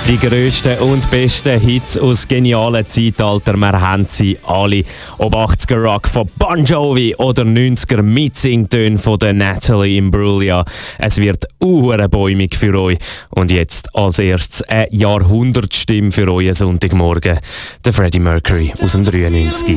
Die grössten und besten Hits aus genialen Zeitalter, wir haben sie alle. Ob 80er Rock von Bon Jovi oder 90er Mitsingtöne von der Natalie Imbruglia. Es wird bäumig für euch. Und jetzt als erstes eine Jahrhundertstimme für euren Sonntagmorgen. Der Freddie Mercury aus dem 93.